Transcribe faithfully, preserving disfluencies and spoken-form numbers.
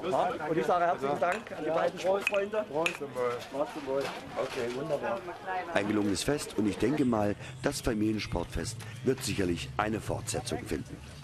Und ich sage herzlichen Dank an die beiden Sportfreunde. Okay, wunderbar. Ein gelungenes Fest und ich denke mal, das Familiensportfest wird sicherlich eine Fortsetzung finden.